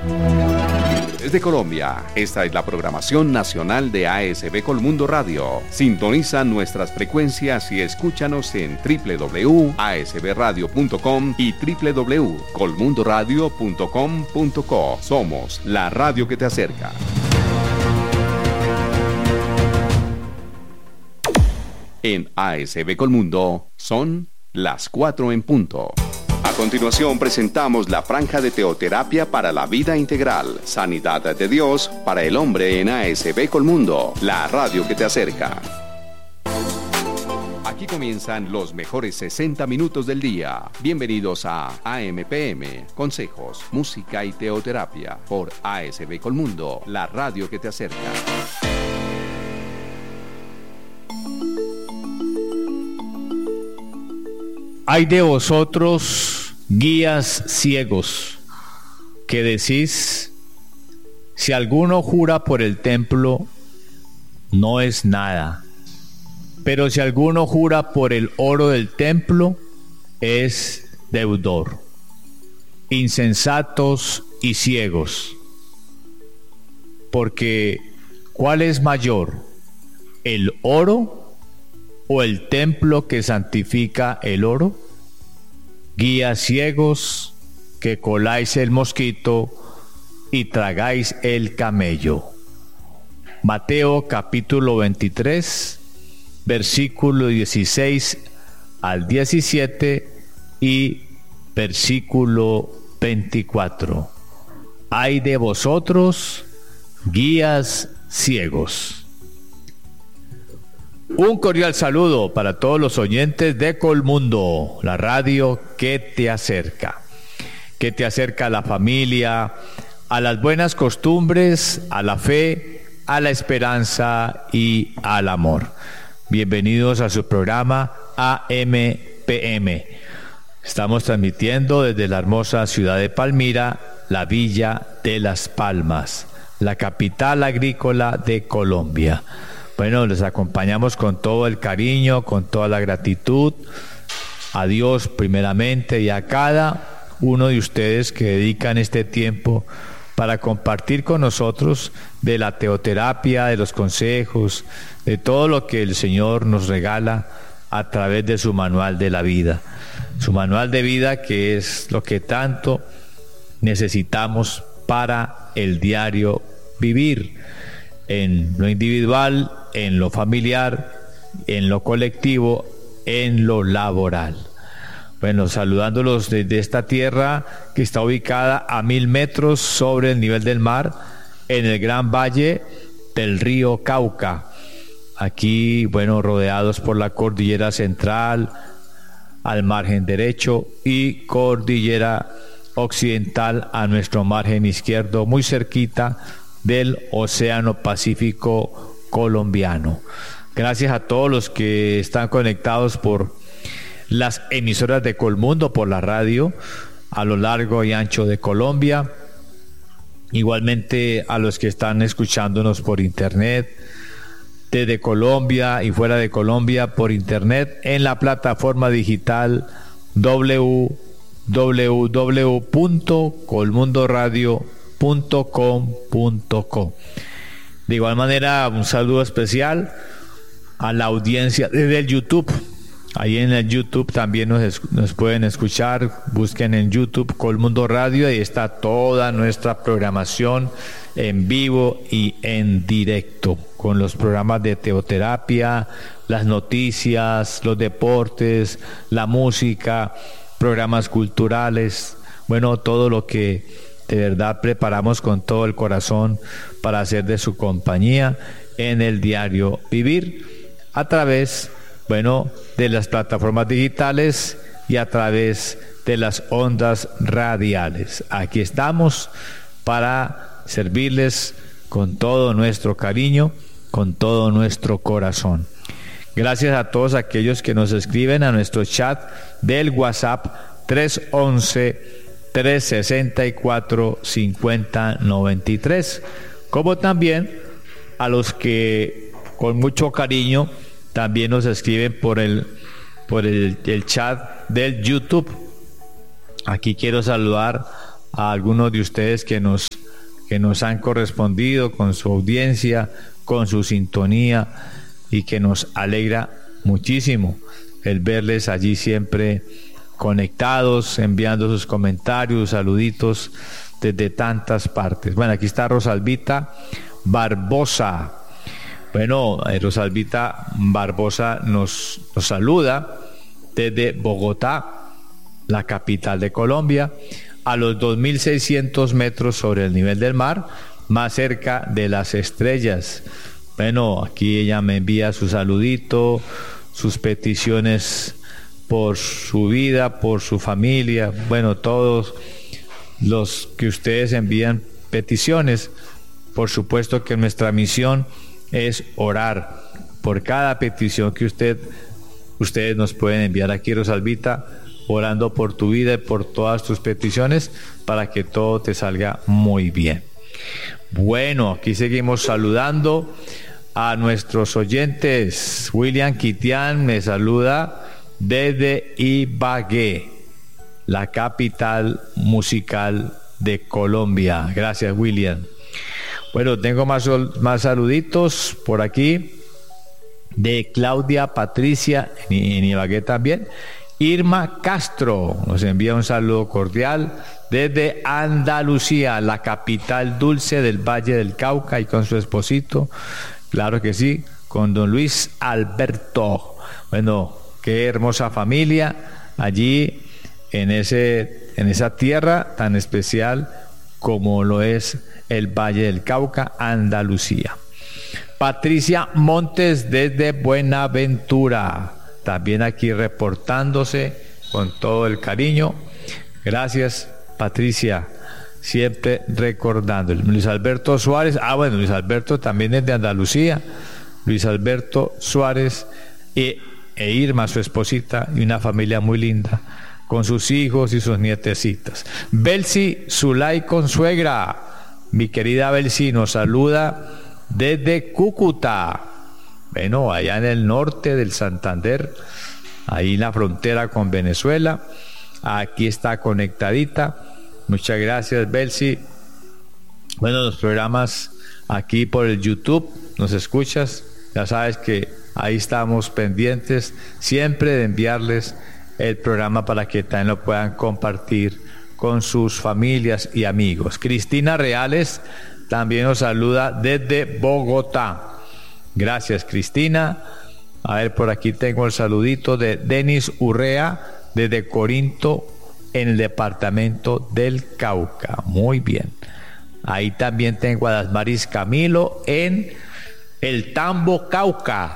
Desde Colombia, esta es la programación nacional de ASB Colmundo Radio. Sintoniza nuestras frecuencias y escúchanos en www.asbradio.com y www.colmundoradio.com.co. Somos la radio que te acerca. En ASB Colmundo son las 4 en punto. A continuación presentamos la franja de teoterapia para la vida integral, sanidad de Dios para el hombre en ASB Colmundo, la radio que te acerca. Aquí comienzan los mejores 60 minutos del día. Bienvenidos a AMPM, consejos, música y teoterapia por ASB Colmundo, la radio que te acerca. Ay de vosotros, guías ciegos, que decís, si alguno jura por el templo, no es nada, pero si alguno jura por el oro del templo, es deudor. Insensatos y ciegos, porque ¿cuál es mayor, el oro o el templo que santifica el oro? Guías ciegos, que coláis el mosquito y tragáis el camello. Mateo capítulo 23, versículo 16 al 17 y versículo 24. Ay de vosotros, guías ciegos. Un cordial saludo para todos los oyentes de Colmundo, la radio que te acerca a la familia, a las buenas costumbres, a la fe, a la esperanza y al amor. Bienvenidos a su programa AMPM. Estamos transmitiendo desde la hermosa ciudad de Palmira, la Villa de Las Palmas, la capital agrícola de Colombia. Bueno, les acompañamos con todo el cariño, con toda la gratitud a Dios primeramente y a cada uno de ustedes que dedican este tiempo para compartir con nosotros de la teoterapia, de los consejos, de todo lo que el Señor nos regala a través de su manual de la vida. Su manual de vida, que es lo que tanto necesitamos para el diario vivir, en lo individual, en lo familiar, en lo colectivo, en lo laboral. Bueno, saludándolos desde esta tierra que está ubicada a 1000 metros sobre el nivel del mar, en el gran valle del río Cauca. Aquí, bueno, rodeados por la cordillera central, al margen derecho, y cordillera occidental a nuestro margen izquierdo, muy cerquita del Océano Pacífico colombiano. Gracias a todos los que están conectados por las emisoras de Colmundo, por la radio, a lo largo y ancho de Colombia. Igualmente a los que están escuchándonos por internet, desde Colombia y fuera de Colombia por internet, en la plataforma digital www.colmundoradio.com.co. De igual manera, un saludo especial a la audiencia desde el YouTube. Ahí en el YouTube también nos pueden escuchar. Busquen en YouTube Colmundo Radio, ahí está toda nuestra programación en vivo y en directo, con los programas de teoterapia, las noticias, los deportes, la música, programas culturales, bueno, todo lo que de verdad preparamos con todo el corazón para hacer de su compañía en el diario vivir, a través, bueno, de las plataformas digitales y a través de las ondas radiales. Aquí estamos para servirles con todo nuestro cariño, con todo nuestro corazón. Gracias a todos aquellos que nos escriben a nuestro chat del WhatsApp 311-364-5093, como también a los que con mucho cariño también nos escriben por el chat del YouTube. Aquí quiero saludar a algunos de ustedes que nos han correspondido con su audiencia, con su sintonía, y que nos alegra muchísimo el verles allí siempre conectados, enviando sus comentarios, saluditos desde tantas partes. Bueno, aquí está Rosalvita Barbosa. Bueno, Rosalvita Barbosa nos saluda desde Bogotá, la capital de Colombia, a los 2.600 metros sobre el nivel del mar, más cerca de las estrellas. Bueno, aquí ella me envía su saludito, sus peticiones por su vida, por su familia. Bueno, todos los que ustedes envían peticiones, por supuesto que nuestra misión es orar por cada petición que ustedes nos pueden enviar aquí, Rosalvita, orando por tu vida y por todas tus peticiones para que todo te salga muy bien. Bueno, aquí seguimos saludando a nuestros oyentes. William Kitian me saluda desde Ibagué, la capital musical de Colombia. Gracias, William. Bueno, tengo más saluditos por aquí de Claudia Patricia en Ibagué también. Irma Castro nos envía un saludo cordial desde Andalucía, la capital dulce del Valle del Cauca, y con su esposito, claro que sí, con don Luis Alberto. Bueno, qué hermosa familia allí en esa tierra tan especial como lo es el Valle del Cauca, Andalucía. Patricia Montes desde Buenaventura, también aquí reportándose con todo el cariño. Gracias, Patricia, siempre recordando. Luis Alberto Suárez, bueno, Luis Alberto también es de Andalucía. Luis Alberto Suárez e Irma, su esposita, y una familia muy linda, con sus hijos y sus nietecitas. Belsi Zulay Consuegra, mi querida Belsi, nos saluda desde Cúcuta. Bueno, allá en el norte del Santander, ahí en la frontera con Venezuela. Aquí está conectadita. Muchas gracias, Belsi. Bueno, los programas aquí por el YouTube, nos escuchas, ya sabes que ahí estamos pendientes siempre de enviarles el programa para que también lo puedan compartir con sus familias y amigos. Cristina Reales también nos saluda desde Bogotá. Gracias, Cristina. A ver, por aquí tengo el saludito de Denis Urrea desde Corinto, en el departamento del Cauca. Muy bien. Ahí también tengo a Dasmaris Camilo en el Tambo, Cauca.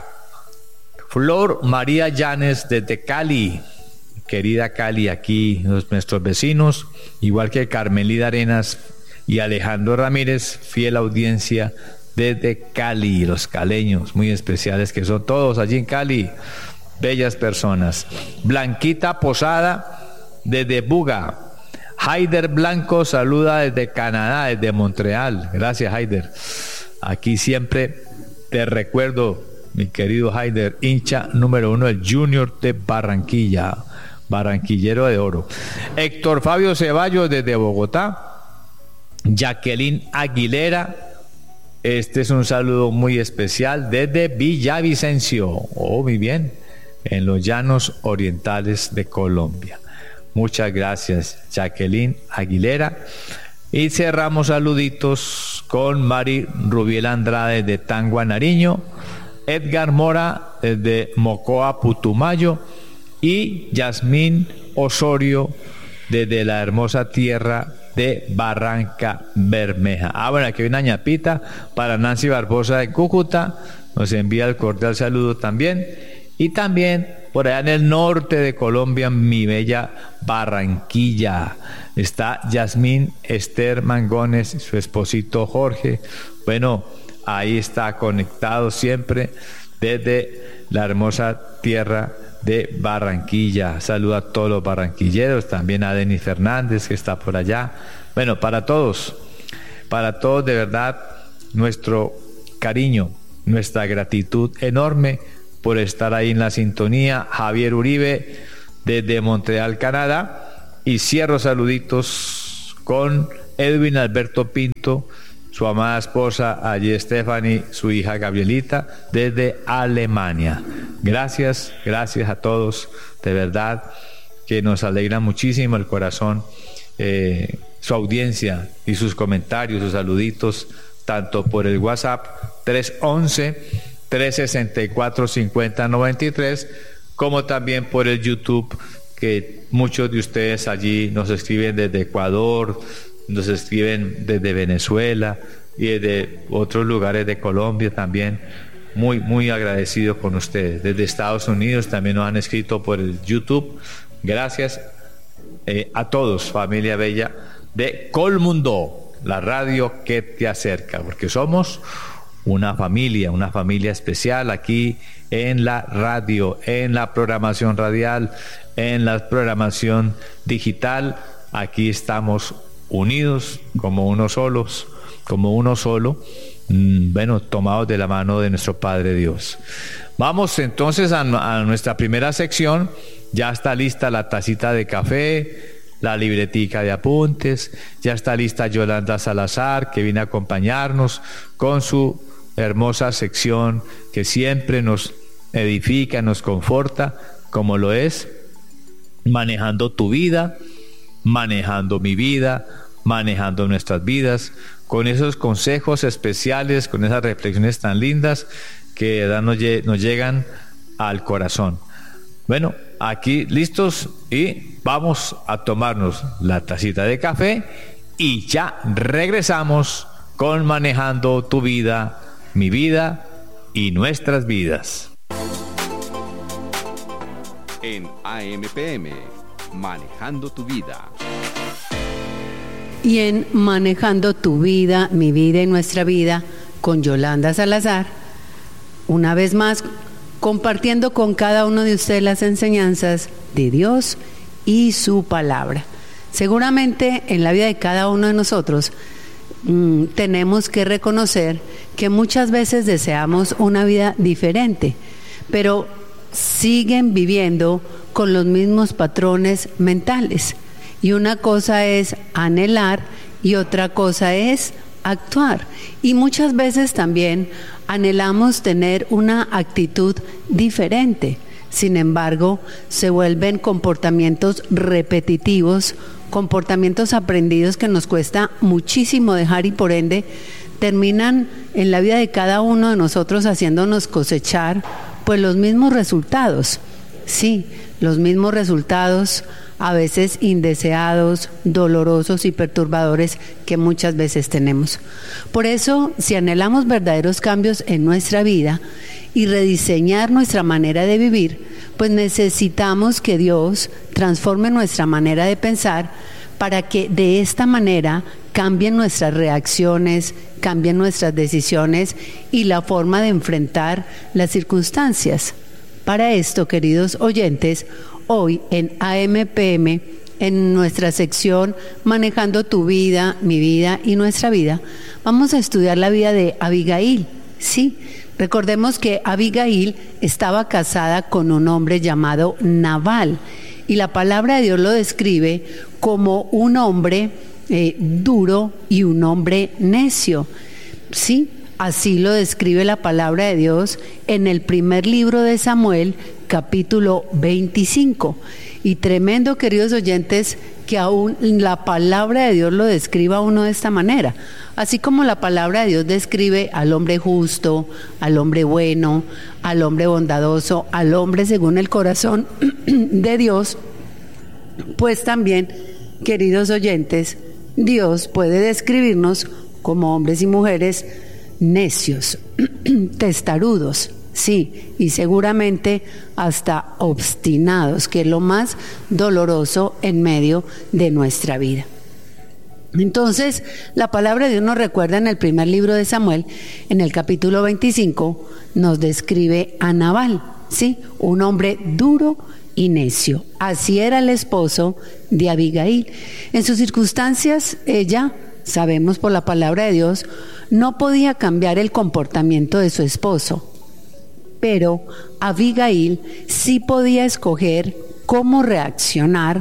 Flor María Llanes desde Cali. Querida Cali, aquí nuestros vecinos, igual que Carmelida Arenas y Alejandro Ramírez, fiel audiencia desde Cali, los caleños muy especiales que son todos allí en Cali, bellas personas. Blanquita Posada desde Buga. Haider Blanco saluda desde Canadá, desde Montreal. Gracias, Haider. Aquí siempre te recuerdo, mi querido Haider, hincha número 1 del Junior de Barranquilla, barranquillero de oro. Héctor Fabio Ceballos desde Bogotá. Jacqueline Aguilera, este es un saludo muy especial desde Villavicencio, muy bien, en los llanos orientales de Colombia. Muchas gracias, Jacqueline Aguilera. Y cerramos saluditos con Mari Rubiel Andrade de Tangua, Nariño, Edgar Mora desde Mocoa, Putumayo, y Yasmín Osorio desde la hermosa tierra de Barranca Bermeja. Bueno, aquí hay una ñapita para Nancy Barbosa de Cúcuta, nos envía el cordial saludo también. Y también por allá en el norte de Colombia, mi bella Barranquilla, está Yasmín Esther Mangones, su esposito Jorge. Bueno, ahí está conectado siempre desde la hermosa tierra de Barranquilla. Saluda a todos los barranquilleros, también a Denis Fernández que está por allá. Bueno, para todos de verdad, nuestro cariño, nuestra gratitud enorme por estar ahí en la sintonía. Javier Uribe desde Montreal, Canadá. Y cierro saluditos con Edwin Alberto Pinto, su amada esposa allí Stephanie, su hija Gabrielita, desde Alemania. Gracias a todos, de verdad que nos alegra muchísimo el corazón, su audiencia y sus comentarios, sus saluditos, tanto por el WhatsApp 311-364-5093, como también por el YouTube, que muchos de ustedes allí nos escriben desde Ecuador, nos escriben desde Venezuela y desde otros lugares de Colombia también. Muy agradecido con ustedes. Desde Estados Unidos también nos han escrito por el YouTube. Gracias a todos, familia bella de Colmundo, la radio que te acerca, porque somos una familia especial aquí en la radio, en la programación radial, en la programación digital. Aquí estamos unidos como uno solo, tomados de la mano de nuestro Padre Dios. Vamos entonces a nuestra primera sección. Ya está lista la tacita de café, la libretica de apuntes, ya está lista Yolanda Salazar, que viene a acompañarnos con su hermosa sección que siempre nos edifica, nos conforta, como lo es Manejando tu vida, manejando mi vida, manejando nuestras vidas, con esos consejos especiales, con esas reflexiones tan lindas que nos llegan al corazón. Bueno, aquí listos y vamos a tomarnos la tacita de café y ya regresamos con Manejando tu vida, mi vida y nuestras vidas. En AMPM, Manejando tu vida. Y en Manejando tu vida, mi vida y nuestra vida, con Yolanda Salazar, una vez más compartiendo con cada uno de ustedes las enseñanzas de Dios y su palabra. Seguramente en la vida de cada uno de nosotros tenemos que reconocer que muchas veces deseamos una vida diferente, pero siguen viviendo con los mismos patrones mentales. Y una cosa es anhelar y otra cosa es actuar. Y muchas veces también anhelamos tener una actitud diferente. Sin embargo, se vuelven comportamientos repetitivos, comportamientos aprendidos que nos cuesta muchísimo dejar y por ende terminan en la vida de cada uno de nosotros haciéndonos cosechar pues los mismos resultados. Sí, los mismos resultados, a veces indeseados, dolorosos y perturbadores que muchas veces tenemos. Por eso, si anhelamos verdaderos cambios en nuestra vida y rediseñar nuestra manera de vivir, pues necesitamos que Dios transforme nuestra manera de pensar para que de esta manera cambien nuestras reacciones, cambien nuestras decisiones y la forma de enfrentar las circunstancias. Para esto, queridos oyentes, hoy en AMPM, en nuestra sección Manejando tu vida, mi vida y nuestra vida, vamos a estudiar la vida de Abigail. Sí, recordemos que Abigail estaba casada con un hombre llamado Nabal y la palabra de Dios lo describe como un hombre duro y un hombre necio. Sí, así lo describe la palabra de Dios en el primer libro de Samuel, capítulo 25. Y tremendo, queridos oyentes, que aún la palabra de Dios lo describa a uno de esta manera. Así como la palabra de Dios describe al hombre justo, al hombre bueno, al hombre bondadoso, al hombre según el corazón de Dios, pues también, queridos oyentes, Dios puede describirnos como hombres y mujeres necios, testarudos, sí, y seguramente hasta obstinados, que es lo más doloroso en medio de nuestra vida. Entonces, la palabra de Dios nos recuerda en el primer libro de Samuel, en el capítulo 25, nos describe a Nabal, sí, un hombre duro y necio. Así era el esposo de Abigail. En sus circunstancias, ella, sabemos por la palabra de Dios, no podía cambiar el comportamiento de su esposo, pero Abigail sí podía escoger cómo reaccionar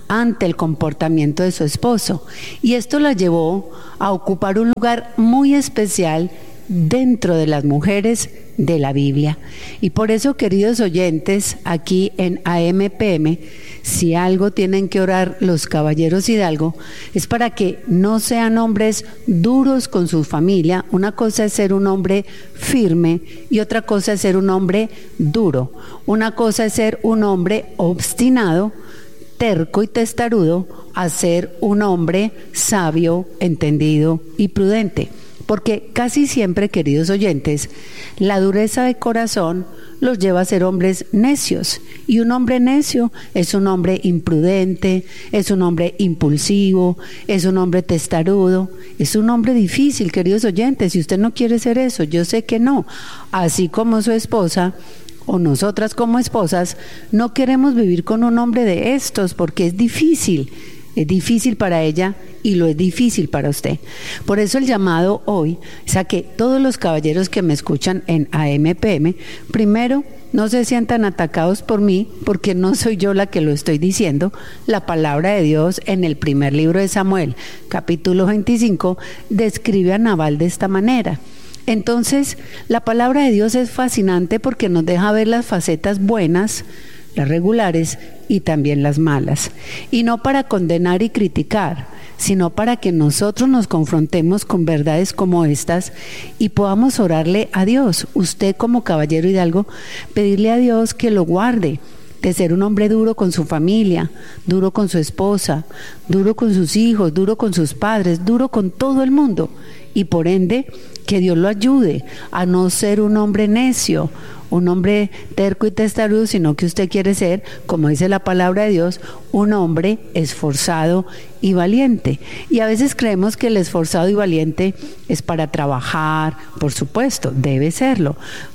ante el comportamiento de su esposo. Y esto la llevó a ocupar un lugar muy especial dentro de las mujeres de la Biblia. Y por eso, queridos oyentes, aquí en AMPM, si algo tienen que orar los caballeros Hidalgo, es para que no sean hombres duros con su familia. Una cosa es ser un hombre firme y otra cosa es ser un hombre duro. Una cosa es ser un hombre obstinado, terco y testarudo, a ser un hombre sabio, entendido y prudente. Porque casi siempre, queridos oyentes, la dureza de corazón los lleva a ser hombres necios. Y un hombre necio es un hombre imprudente, es un hombre impulsivo, es un hombre testarudo, es un hombre difícil, queridos oyentes. Si usted no quiere ser eso, yo sé que no. Así como su esposa o nosotras como esposas, no queremos vivir con un hombre de estos porque es difícil. Es difícil para ella y lo es difícil para usted. Por eso el llamado hoy es a que todos los caballeros que me escuchan en AMPM, primero, no se sientan atacados por mí, porque no soy yo la que lo estoy diciendo. La palabra de Dios en el primer libro de Samuel, capítulo 25, describe a Nabal de esta manera. Entonces, la palabra de Dios es fascinante porque nos deja ver las facetas buenas, las regulares y también las malas. Y no para condenar y criticar, sino para que nosotros nos confrontemos con verdades como estas y podamos orarle a Dios. Usted como caballero Hidalgo, pedirle a Dios que lo guarde de ser un hombre duro con su familia, duro con su esposa, duro con sus hijos, duro con sus padres, duro con todo el mundo. Y por ende, que Dios lo ayude a no ser un hombre necio, un hombre terco y testarudo, sino que usted quiere ser, como dice la palabra de Dios, un hombre esforzado y valiente. Y a veces creemos que el esforzado y valiente es para trabajar, por supuesto, debe serlo.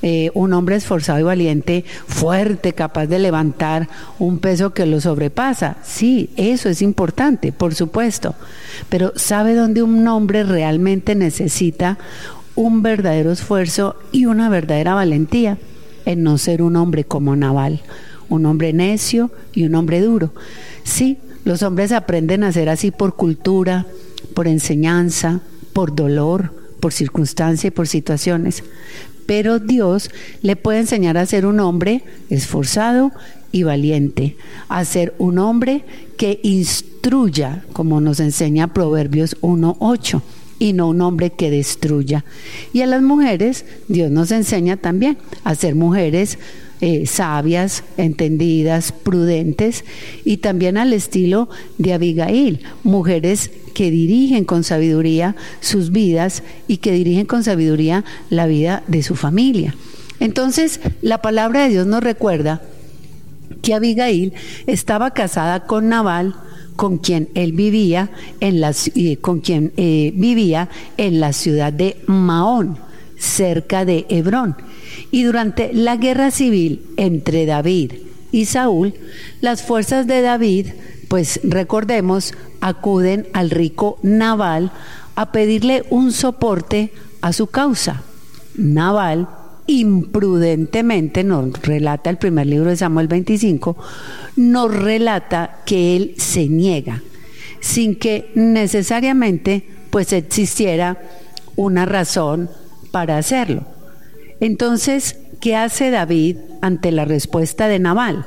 Un hombre esforzado y valiente, fuerte, capaz de levantar un peso que lo sobrepasa. Sí, eso es importante, por supuesto. Pero ¿sabe dónde un hombre realmente necesita un verdadero esfuerzo y una verdadera valentía? En no ser un hombre como Nabal, un hombre necio y un hombre duro. Sí, los hombres aprenden a ser así por cultura, por enseñanza, por dolor, por circunstancia y por situaciones. Pero Dios le puede enseñar a ser un hombre esforzado y valiente, a ser un hombre que instruya, como nos enseña Proverbios 1:8. Y no un hombre que destruya. Y a las mujeres, Dios nos enseña también a ser mujeres sabias, entendidas, prudentes, y también al estilo de Abigail, mujeres que dirigen con sabiduría sus vidas y que dirigen con sabiduría la vida de su familia. Entonces, la palabra de Dios nos recuerda que Abigail estaba casada con Nabal, con quien vivía en la ciudad de Maón, cerca de Hebrón. Y durante la guerra civil entre David y Saúl, las fuerzas de David, pues recordemos, acuden al rico Nabal a pedirle un soporte a su causa. Nabal, imprudentemente, nos relata el primer libro de Samuel 25, nos relata que él se niega, sin que necesariamente pues existiera una razón para hacerlo. Entonces, ¿qué hace David ante la respuesta de Nabal?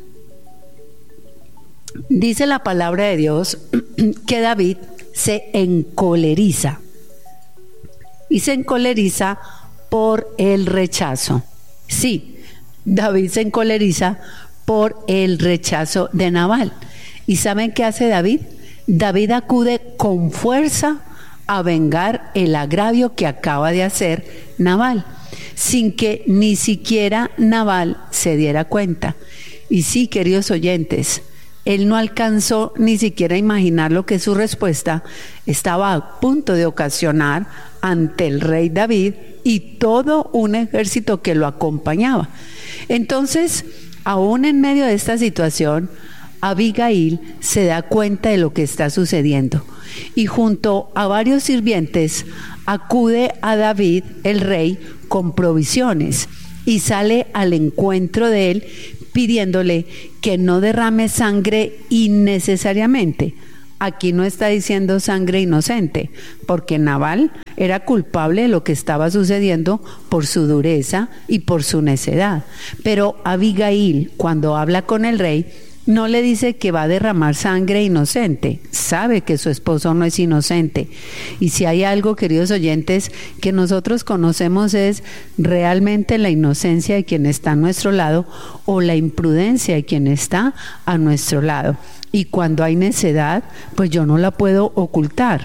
Dice la palabra de Dios que David se encoleriza, y se encoleriza por el rechazo. Sí, David se encoleriza por el rechazo de Nabal. ¿Y saben qué hace David? David acude con fuerza a vengar el agravio que acaba de hacer Nabal, sin que ni siquiera Nabal se diera cuenta. Y sí, queridos oyentes, él no alcanzó ni siquiera a imaginar lo que su respuesta estaba a punto de ocasionar ante el rey David y todo un ejército que lo acompañaba. Entonces, aún en medio de esta situación, Abigail se da cuenta de lo que está sucediendo y junto a varios sirvientes acude a David, el rey, con provisiones, y sale al encuentro de él pidiéndole que no derrame sangre innecesariamente. Aquí no está diciendo sangre inocente, porque Nabal era culpable de lo que estaba sucediendo por su dureza y por su necedad. Pero Abigail, cuando habla con el rey, no le dice que va a derramar sangre inocente. Sabe que su esposo no es inocente. Y si hay algo, queridos oyentes, que nosotros conocemos es realmente la inocencia de quien está a nuestro lado o la imprudencia de quien está a nuestro lado. Y cuando hay necedad, pues yo no la puedo ocultar.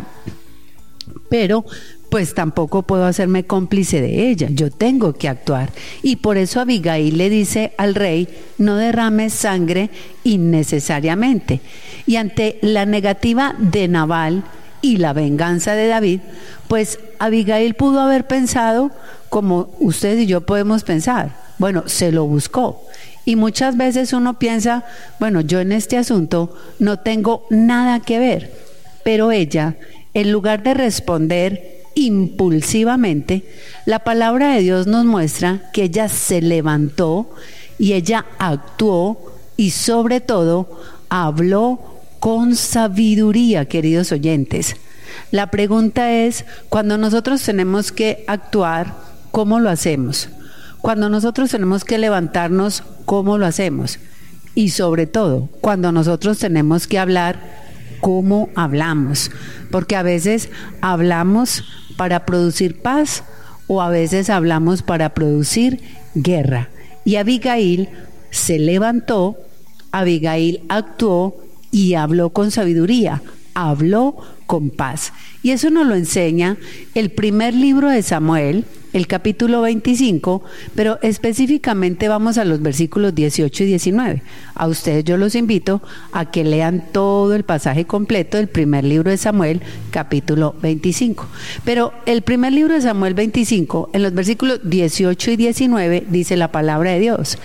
Pero pues tampoco puedo hacerme cómplice de ella, yo tengo que actuar. Y por eso Abigail le dice al rey, no derrames sangre innecesariamente. Y ante la negativa de Nabal y la venganza de David, pues Abigail pudo haber pensado como ustedes y yo podemos pensar. Bueno, se lo buscó. Y muchas veces uno piensa, bueno, yo en este asunto no tengo nada que ver. Pero ella, en lugar de responder impulsivamente, la palabra de Dios nos muestra que ella se levantó y ella actuó y sobre todo habló con sabiduría, queridos oyentes. La pregunta es, cuando nosotros tenemos que actuar, ¿cómo lo hacemos? Cuando nosotros tenemos que levantarnos, ¿cómo lo hacemos? Y sobre todo, cuando nosotros tenemos que hablar, ¿cómo hablamos? Porque a veces hablamos para producir paz o a veces hablamos para producir guerra. Y Abigail se levantó, Abigail actuó y habló con sabiduría, habló con paz. Y eso nos lo enseña el primer libro de Samuel, el capítulo 25, pero específicamente vamos a los versículos 18 y 19. A ustedes yo los invito a que lean todo el pasaje completo del primer libro de Samuel, capítulo 25. Pero el primer libro de Samuel 25, en los versículos 18 y 19, dice la palabra de Dios.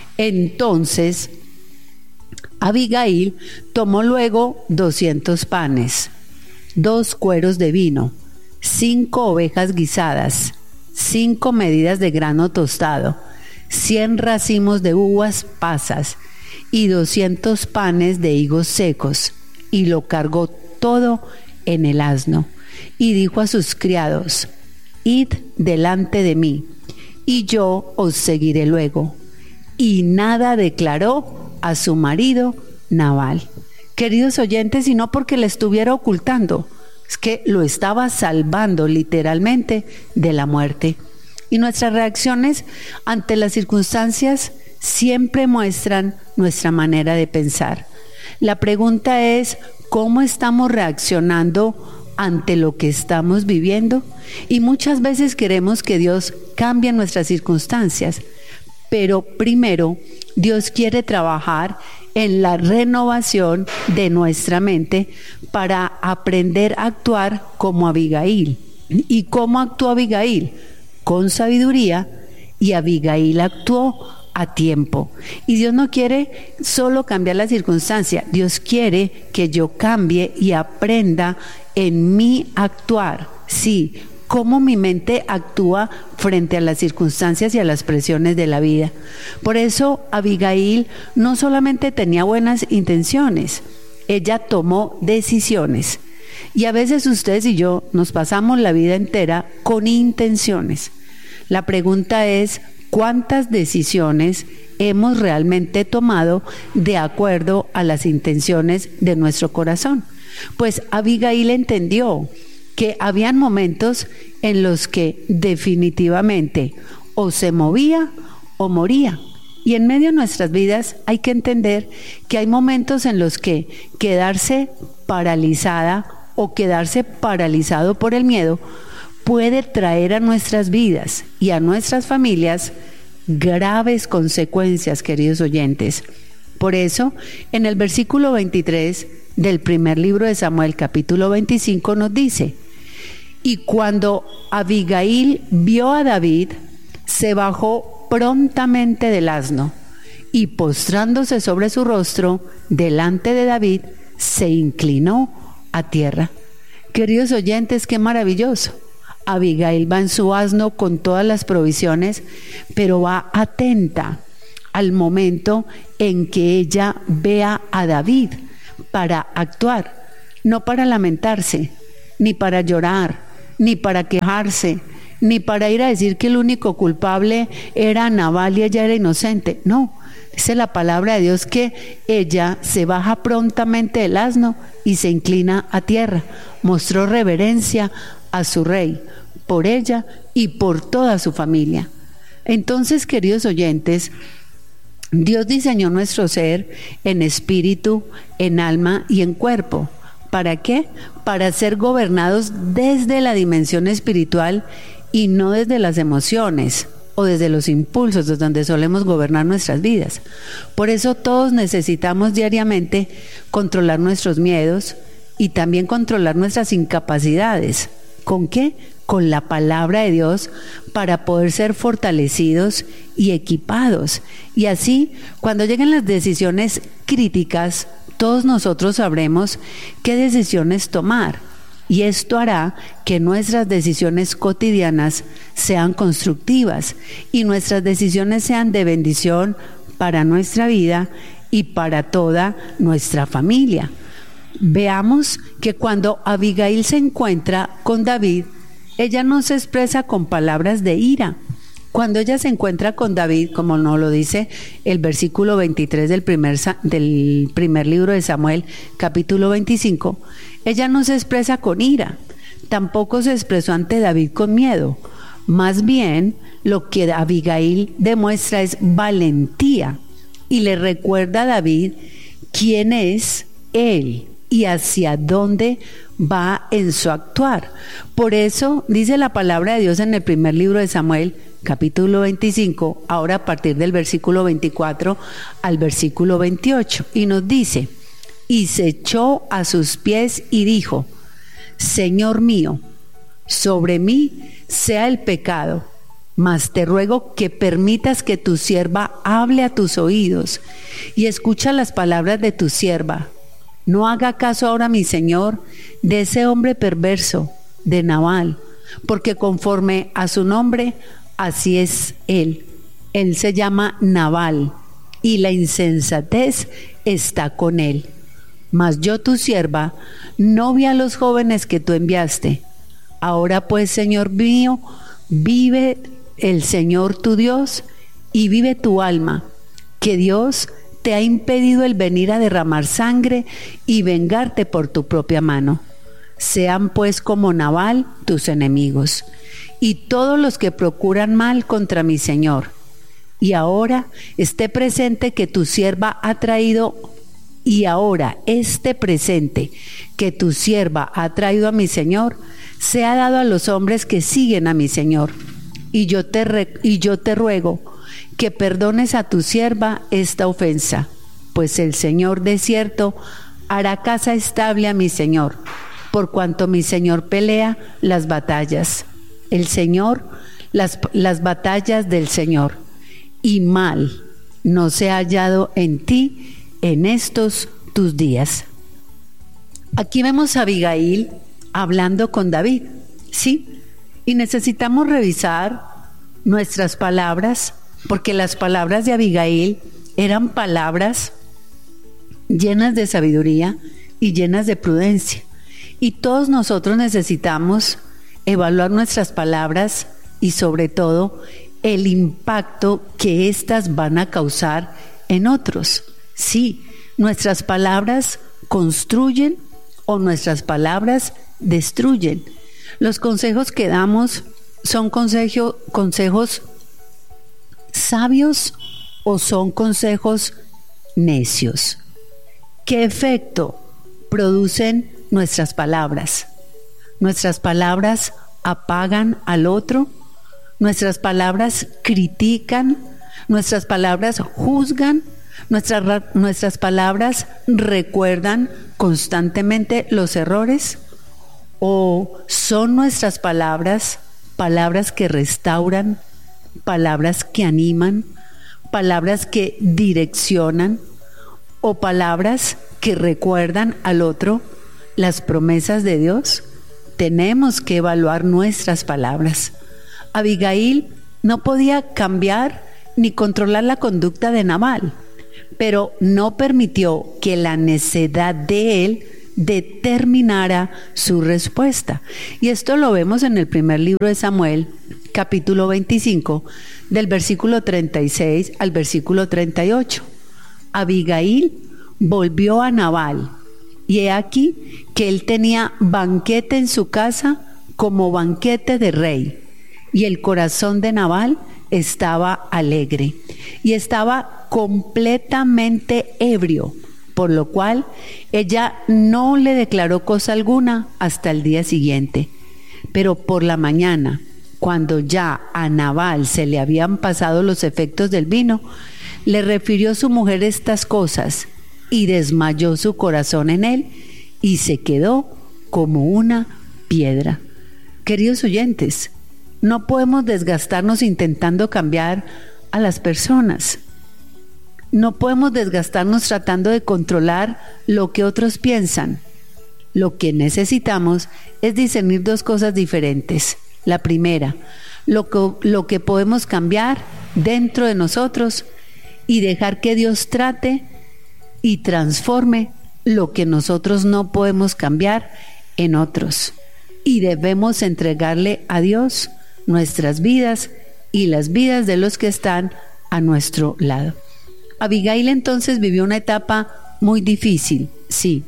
Entonces Abigail tomó luego 200 panes, 2 cueros de vino, 5 ovejas guisadas, 5 medidas de grano tostado, 100 racimos de uvas pasas y 200 panes de higos secos, y lo cargó todo en el asno. Y dijo a sus criados, id delante de mí, y yo os seguiré luego. Y nada declaró a su marido Nabal. Queridos oyentes, y no porque le estuviera ocultando, es que lo estaba salvando literalmente de la muerte. Y nuestras reacciones ante las circunstancias siempre muestran nuestra manera de pensar. La pregunta es, ¿cómo estamos reaccionando ante lo que estamos viviendo? Y muchas veces queremos que Dios cambie nuestras circunstancias, pero primero Dios quiere trabajar en la renovación de nuestra mente para aprender a actuar como Abigail. ¿Y cómo actuó Abigail? Con sabiduría, y Abigail actuó a tiempo. Y Dios no quiere solo cambiar la circunstancia, Dios quiere que yo cambie y aprenda en mi actuar. Sí, cómo mi mente actúa frente a las circunstancias y a las presiones de la vida. Por eso Abigail no solamente tenía buenas intenciones, ella tomó decisiones. Y a veces ustedes y yo nos pasamos la vida entera con intenciones. La pregunta es, ¿cuántas decisiones hemos realmente tomado de acuerdo a las intenciones de nuestro corazón? Pues Abigail entendió que habían momentos en los que definitivamente o se movía o moría. Y en medio de nuestras vidas hay que entender que hay momentos en los que quedarse paralizada o quedarse paralizado por el miedo puede traer a nuestras vidas y a nuestras familias graves consecuencias, queridos oyentes. Por eso, en el versículo 23 del primer libro de Samuel, capítulo 25, nos dice: y cuando Abigail vio a David, se bajó prontamente del asno y postrándose sobre su rostro delante de David, se inclinó a tierra. Queridos oyentes, qué maravilloso. Abigail va en su asno con todas las provisiones, pero va atenta al momento en que ella vea a David para actuar, no para lamentarse, ni para llorar, ni para quejarse, ni para ir a decir que el único culpable era Nabal y ella era inocente. No, dice la palabra de Dios que ella se baja prontamente del asno y se inclina a tierra. Mostró reverencia a su rey por ella y por toda su familia. Entonces, queridos oyentes, Dios diseñó nuestro ser en espíritu, en alma y en cuerpo. ¿Para qué? Para ser gobernados desde la dimensión espiritual y no desde las emociones o desde los impulsos, desde donde solemos gobernar nuestras vidas. Por eso todos necesitamos diariamente controlar nuestros miedos y también controlar nuestras incapacidades. ¿Con qué? Con la palabra de Dios, para poder ser fortalecidos y equipados. Y así, cuando lleguen las decisiones críticas, todos nosotros sabremos qué decisiones tomar. Y esto hará que nuestras decisiones cotidianas sean constructivas y nuestras decisiones sean de bendición para nuestra vida y para toda nuestra familia. Veamos que cuando Abigail se encuentra con David, ella no se expresa con palabras de ira. Cuando ella se encuentra con David, como nos lo dice el versículo 23 del primer libro de Samuel, capítulo 25, ella no se expresa con ira, tampoco se expresó ante David con miedo. Más bien, lo que Abigail demuestra es valentía y le recuerda a David quién es él y hacia dónde va en su actuar. Por eso dice la palabra de Dios en el primer libro de Samuel, capítulo 25, ahora a partir del versículo 24 al versículo 28, y nos dice: y se echó a sus pies y dijo: Señor mío, sobre mí sea el pecado, mas te ruego que permitas que tu sierva hable a tus oídos y escucha las palabras de tu sierva. No haga caso ahora, mi señor, de ese hombre perverso, de Nabal, porque conforme a su nombre, así es él. Él se llama Nabal, y la insensatez está con él. Mas yo, tu sierva, no vi a los jóvenes que tú enviaste. Ahora pues, Señor mío, vive el Señor tu Dios, y vive tu alma, que Dios te ha impedido el venir a derramar sangre y vengarte por tu propia mano. Sean pues como Nabal tus enemigos, y todos los que procuran mal contra mi Señor. Y ahora esté presente que tu sierva ha traído, a mi Señor, sea dado a los hombres que siguen a mi Señor. Y yo te ruego que perdones a tu sierva esta ofensa, pues el Señor de cierto hará casa estable a mi Señor, por cuanto mi Señor pelea las batallas. El Señor, las batallas del Señor, y mal no se ha hallado en ti en estos tus días. Aquí vemos a Abigail hablando con David, ¿sí? Y necesitamos revisar nuestras palabras, porque las palabras de Abigail eran palabras llenas de sabiduría y llenas de prudencia. Y todos nosotros necesitamos evaluar nuestras palabras y sobre todo el impacto que éstas van a causar en otros. Sí, nuestras palabras construyen o nuestras palabras destruyen. Los consejos que damos son consejos sabios o son consejos necios. ¿Qué efecto producen nuestras palabras? Nuestras palabras apagan al otro, nuestras palabras critican, nuestras palabras juzgan, nuestras palabras recuerdan constantemente los errores, o son nuestras palabras que restauran, palabras que animan, palabras que direccionan, o palabras que recuerdan al otro las promesas de Dios. Tenemos que evaluar nuestras palabras. Abigail no podía cambiar ni controlar la conducta de Nabal, pero no permitió que la necedad de él determinara su respuesta. Y esto lo vemos en el primer libro de Samuel, capítulo 25, del versículo 36 al versículo 38. Abigail volvió a Nabal, y he aquí que él tenía banquete en su casa como banquete de rey, y el corazón de Nabal estaba alegre, y estaba completamente ebrio, por lo cual ella no le declaró cosa alguna hasta el día siguiente. Pero por la mañana, cuando ya a Nabal se le habían pasado los efectos del vino, le refirió su mujer estas cosas, y desmayó su corazón en él, y se quedó como una piedra. Queridos oyentes, no podemos desgastarnos intentando cambiar a las personas. No podemos desgastarnos tratando de controlar lo que otros piensan. Lo que necesitamos es discernir dos cosas diferentes. La primera, lo que podemos cambiar dentro de nosotros, y dejar que Dios trate y transforme lo que nosotros no podemos cambiar en otros. Y debemos entregarle a Dios nuestras vidas y las vidas de los que están a nuestro lado. Abigail entonces vivió una etapa muy difícil, sí,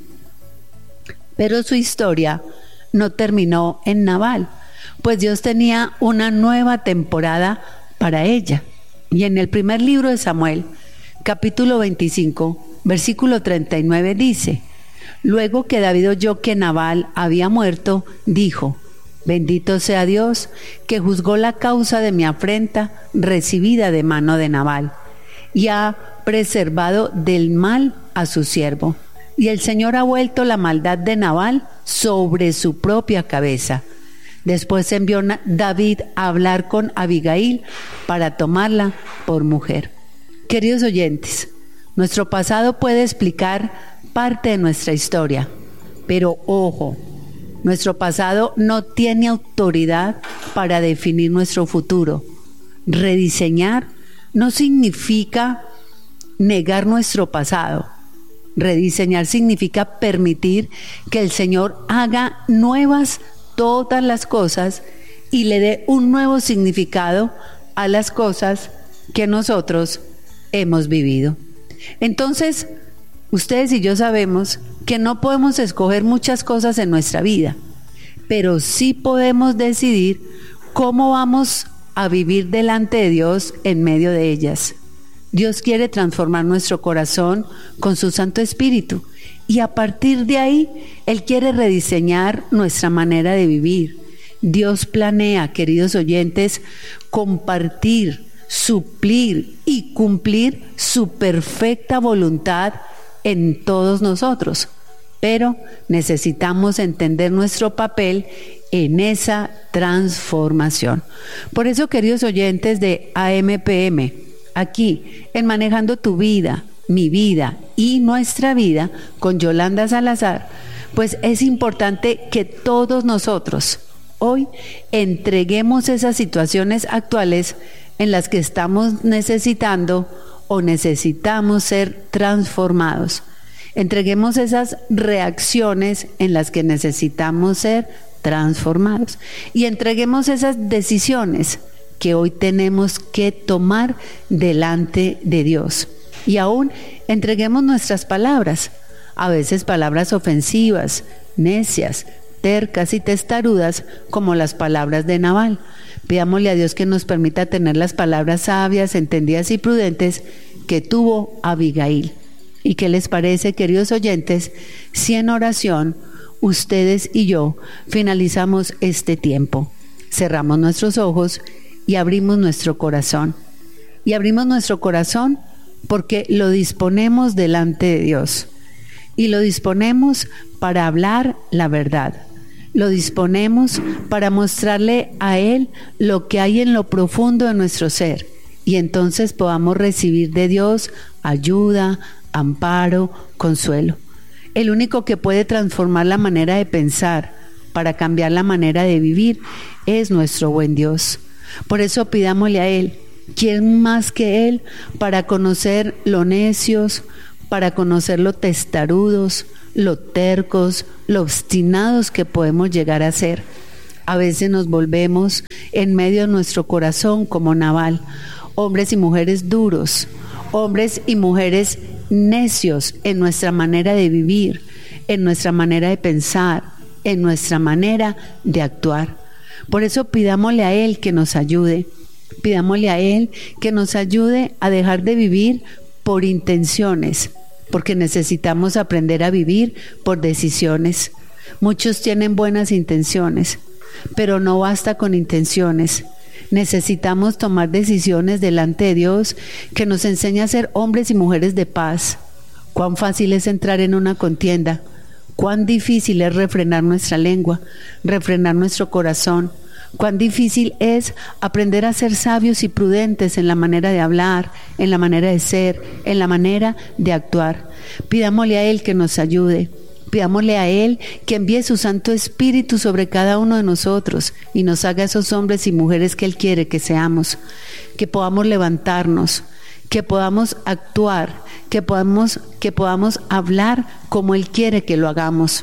pero su historia no terminó en Nabal, pues Dios tenía una nueva temporada para ella. Y en el primer libro de Samuel, capítulo 25, versículo 39 dice: luego que David oyó que Nabal había muerto, dijo: bendito sea Dios, que juzgó la causa de mi afrenta recibida de mano de Nabal, y ha preservado del mal a su siervo. Y el Señor ha vuelto la maldad de Nabal sobre su propia cabeza. Después envió David a hablar con Abigail para tomarla por mujer. Queridos oyentes, nuestro pasado puede explicar parte de nuestra historia, pero ojo, nuestro pasado no tiene autoridad para definir nuestro futuro. Rediseñar no significa negar nuestro pasado. Rediseñar significa permitir que el Señor haga nuevas todas las cosas y le dé un nuevo significado a las cosas que nosotros hemos vivido. Entonces, ustedes y yo sabemos que no podemos escoger muchas cosas en nuestra vida, pero sí podemos decidir cómo vamos a vivir delante de Dios en medio de ellas. Dios quiere transformar nuestro corazón con su Santo Espíritu, y a partir de ahí Él quiere rediseñar nuestra manera de vivir. Dios planea, queridos oyentes, compartir, suplir y cumplir su perfecta voluntad en todos nosotros, pero necesitamos entender nuestro papel en esa transformación. Por eso, queridos oyentes de AMPM, aquí en Manejando tu Vida, mi vida y nuestra vida con Yolanda Salazar, pues es importante que todos nosotros hoy entreguemos esas situaciones actuales en las que estamos necesitando o necesitamos ser transformados. Entreguemos esas reacciones en las que necesitamos ser transformados y entreguemos esas decisiones que hoy tenemos que tomar delante de Dios. Y aún entreguemos nuestras palabras, a veces palabras ofensivas, necias, tercas y testarudas, como las palabras de Nabal. Pidámosle a Dios que nos permita tener las palabras sabias, entendidas y prudentes que tuvo Abigail. ¿Y qué les parece, queridos oyentes, si en oración ustedes y yo finalizamos este tiempo? Cerramos nuestros ojos y abrimos nuestro corazón. Y abrimos nuestro corazón porque lo disponemos delante de Dios. Y lo disponemos para hablar la verdad. Lo disponemos para mostrarle a Él lo que hay en lo profundo de nuestro ser. Y entonces podamos recibir de Dios ayuda, amparo, consuelo. El único que puede transformar la manera de pensar para cambiar la manera de vivir es nuestro buen Dios. Por eso pidámosle a Él ¿Quién más que Él para conocer lo necios, para conocer lo testarudos, lo tercos, lo obstinados que podemos llegar a ser? A veces nos volvemos en medio de nuestro corazón como Nabal, hombres y mujeres duros, hombres y mujeres necios en nuestra manera de vivir, en nuestra manera de pensar, en nuestra manera de actuar. Por eso pidámosle a Él que nos ayude, pidámosle a Él que nos ayude a dejar de vivir por intenciones, porque necesitamos aprender a vivir por decisiones. Muchos tienen buenas intenciones, pero no basta con intenciones. Necesitamos tomar decisiones delante de Dios que nos enseñe a ser hombres y mujeres de paz. Cuán fácil es entrar en una contienda, cuán difícil es refrenar nuestra lengua, refrenar nuestro corazón. Cuán difícil es aprender a ser sabios y prudentes en la manera de hablar, en la manera de ser, en la manera de actuar. Pidámosle a Él que nos ayude. Pidámosle a Él que envíe su Santo Espíritu sobre cada uno de nosotros y nos haga esos hombres y mujeres que Él quiere que seamos, que podamos levantarnos, que podamos actuar, que podamos hablar como Él quiere que lo hagamos.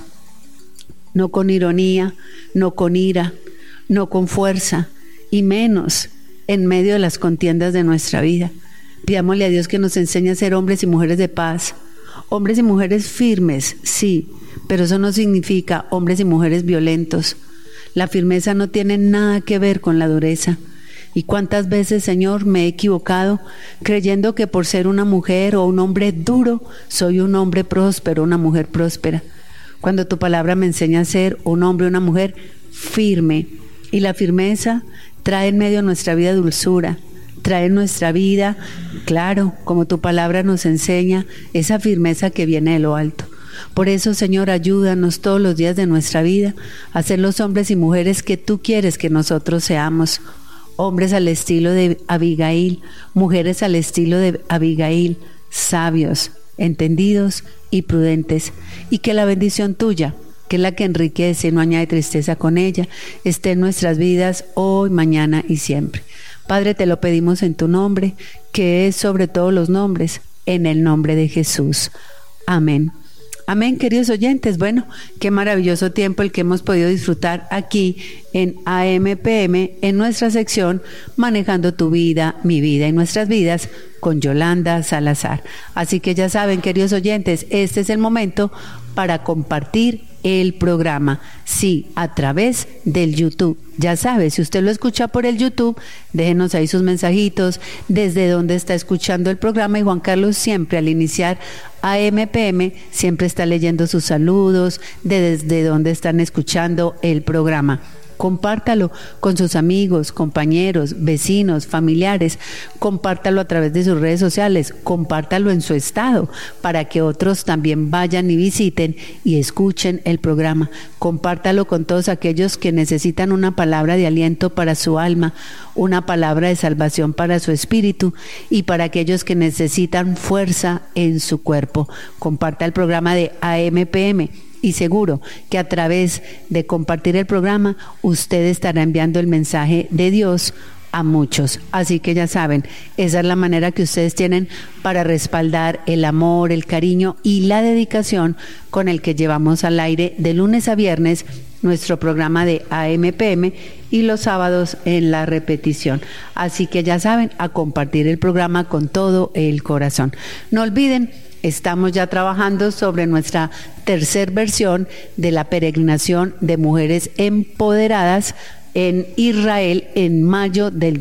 No con ironía, no con ira, no con fuerza y menos en medio de las contiendas de nuestra vida. Pidámosle a Dios que nos enseñe a ser hombres y mujeres de paz. Hombres y mujeres firmes, sí, pero eso no significa hombres y mujeres violentos. La firmeza no tiene nada que ver con la dureza. ¿Y cuántas veces, Señor, me he equivocado creyendo que por ser una mujer o un hombre duro, soy un hombre próspero, una mujer próspera? Cuando tu palabra me enseña a ser un hombre o una mujer firme. Y la firmeza trae en medio de nuestra vida dulzura. Trae en nuestra vida, claro, como tu palabra nos enseña, esa firmeza que viene de lo alto. Por eso, Señor, ayúdanos todos los días de nuestra vida a ser los hombres y mujeres que tú quieres que nosotros seamos. Hombres al estilo de Abigail, mujeres al estilo de Abigail, sabios, entendidos y prudentes. Y que la bendición tuya, que es la que enriquece y no añade tristeza con ella, esté en nuestras vidas hoy, mañana y siempre. Padre, te lo pedimos en tu nombre, que es sobre todos los nombres, en el nombre de Jesús. Amén. Amén, queridos oyentes. Bueno, qué maravilloso tiempo el que hemos podido disfrutar aquí en AMPM, en nuestra sección Manejando tu vida, mi vida y nuestras vidas, con Yolanda Salazar. Así que ya saben, queridos oyentes, este es el momento para compartir el programa, sí, a través del YouTube. Ya sabe, si usted lo escucha por el YouTube, déjenos ahí sus mensajitos, desde dónde está escuchando el programa, y Juan Carlos siempre al iniciar AMPM siempre está leyendo sus saludos, desde dónde están escuchando el programa. Compártalo con sus amigos, compañeros, vecinos, familiares. Compártalo a través de sus redes sociales. Compártalo en su estado para que otros también vayan y visiten y escuchen el programa. Compártalo con todos aquellos que necesitan una palabra de aliento para su alma, una palabra de salvación para su espíritu y para aquellos que necesitan fuerza en su cuerpo. Comparta el programa de AMPM. Y seguro que a través de compartir el programa, usted estará enviando el mensaje de Dios a muchos. Así que ya saben, esa es la manera que ustedes tienen para respaldar el amor, el cariño y la dedicación con el que llevamos al aire de lunes a viernes nuestro programa de AMPM y los sábados en la repetición. Así que ya saben, a compartir el programa con todo el corazón. No olviden, estamos ya trabajando sobre nuestra tercera versión de la peregrinación de mujeres empoderadas en Israel en mayo del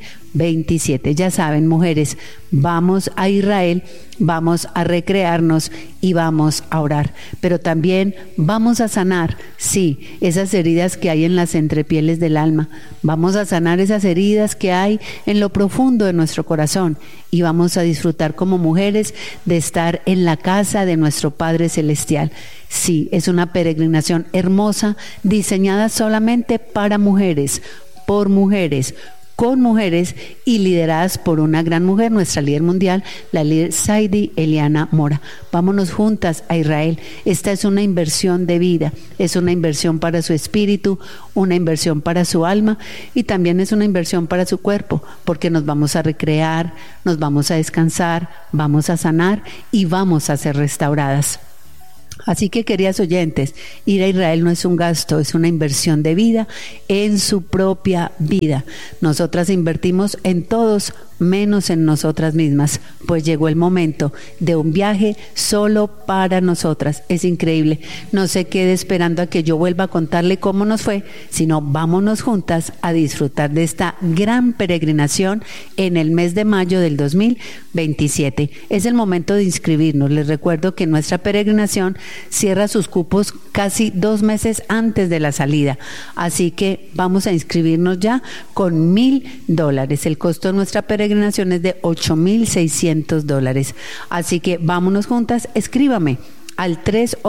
2027. Ya saben, mujeres, vamos a Israel, vamos a recrearnos y vamos a orar, pero también vamos a sanar, sí, esas heridas que hay en las entrepieles del alma. Vamos a sanar esas heridas que hay en lo profundo de nuestro corazón y vamos a disfrutar como mujeres de estar en la casa de nuestro Padre Celestial. Sí, es una peregrinación hermosa, diseñada solamente para mujeres, por mujeres, con mujeres y lideradas por una gran mujer, nuestra líder mundial, la líder Saidi Eliana Mora. Vámonos juntas a Israel. Esta es una inversión de vida, es una inversión para su espíritu, una inversión para su alma y también es una inversión para su cuerpo, porque nos vamos a recrear, nos vamos a descansar, vamos a sanar y vamos a ser restauradas. Así que, queridas oyentes, ir a Israel no es un gasto, es una inversión de vida en su propia vida. Nosotras invertimos en todos menos en nosotras mismas, pues llegó el momento de un viaje solo para nosotras. Es increíble. No se quede esperando a que yo vuelva a contarle cómo nos fue, sino vámonos juntas a disfrutar de esta gran peregrinación en el mes de mayo del 2027. Es el momento de inscribirnos. Les recuerdo que nuestra peregrinación cierra sus cupos casi 2 meses antes de la salida, así que vamos a inscribirnos ya con $1,000. El costo de nuestra peregrinación es de $8,600. Así que vámonos juntas. Escríbame al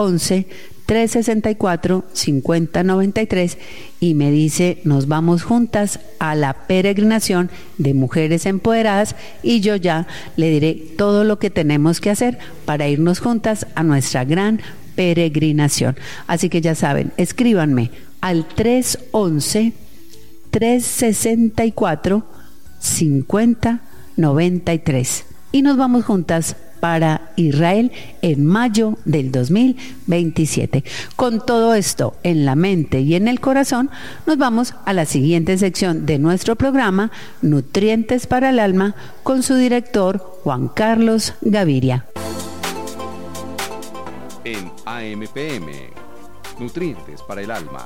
311-364-5093 y me dice: nos vamos juntas a la peregrinación de Mujeres Empoderadas, y yo ya le diré todo lo que tenemos que hacer para irnos juntas a nuestra gran peregrinación. Así que ya saben, escríbanme al 311-364-5093 y nos vamos juntas para Israel en mayo del 2027. Con todo esto en la mente y en el corazón, nos vamos a la siguiente sección de nuestro programa, Nutrientes para el Alma, con su director Juan Carlos Gaviria. En AMPM, Nutrientes para el Alma.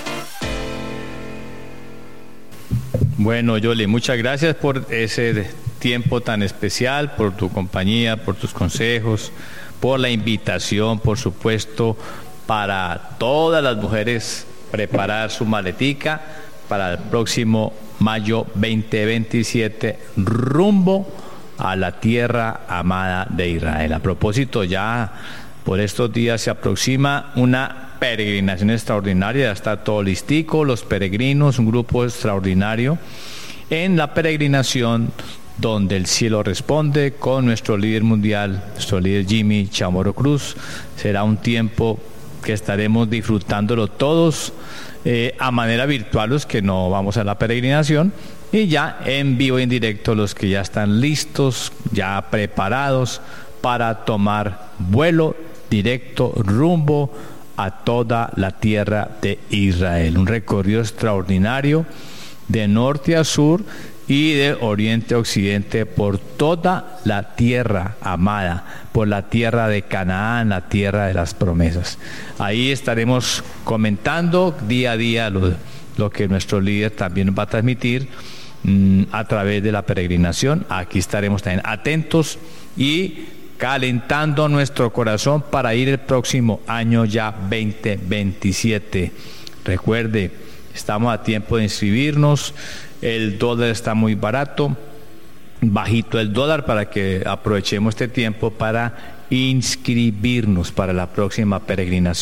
Bueno, Yoli, muchas gracias por ese tiempo tan especial, por tu compañía, por tus consejos, por la invitación, por supuesto, para todas las mujeres preparar su maletica para el próximo mayo 2027, rumbo a la tierra amada de Israel. A propósito, ya por estos días se aproxima una peregrinación extraordinaria, ya está todo listico, los peregrinos, un grupo extraordinario en la peregrinación donde el cielo responde con nuestro líder mundial, nuestro líder Jimmy Chamorro Cruz. Será un tiempo que estaremos disfrutándolo todos a manera virtual, los que no vamos a la peregrinación, y ya en vivo y en directo los que ya están listos, ya preparados para tomar vuelo directo rumbo a toda la tierra de Israel. Un recorrido extraordinario de norte a sur y de oriente a occidente por toda la tierra amada, por la tierra de Canaán, la tierra de las promesas. Ahí estaremos comentando día a día lo que nuestro líder también va a transmitir a través de la peregrinación. Aquí estaremos también atentos y calentando nuestro corazón para ir el próximo año ya 2027. Recuerde, estamos a tiempo de inscribirnos. El dólar está muy barato, bajito el dólar, para que aprovechemos este tiempo para inscribirnos para la próxima peregrinación.